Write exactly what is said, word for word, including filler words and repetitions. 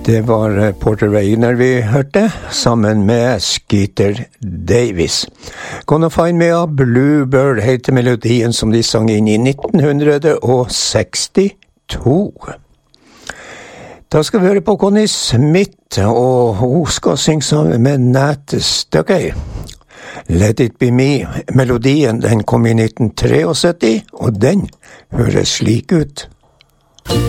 Det var Porter Wagoner vi hørte, sammen med Skeeter Davis. Gonna Find Me a Bluebird heter melodien som de sang inn i nitten sekstito. Da skal vi høre på Connie Smith, og hun skal synge sammen med Nat Stuckey. Let It Be Me. Melodien den kom i nitten syttitre, og den høres slik ut.